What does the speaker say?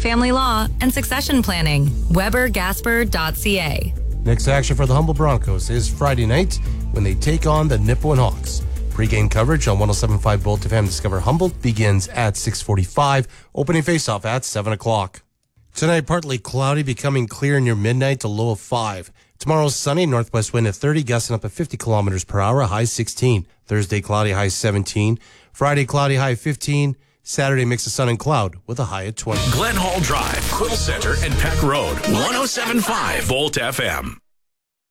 family law, and succession planning. WeberGasper.ca. Next action for the Humboldt Broncos is Friday night when they take on the Nipawin Hawks. Pre-game coverage on 107.5 Bolt FM Discover Humboldt begins at 6:45. Opening faceoff at 7 o'clock. Tonight, partly cloudy, becoming clear near midnight to low of 5. Tomorrow, sunny, northwest wind at 30, gusting up at 50 kilometers per hour, high 16. Thursday, cloudy, high 17. Friday, cloudy, high 15. Saturday, mix of sun and cloud with a high at 20. Glen Hall Drive, Quill Center, and Peck Road, 107.5 Volt FM.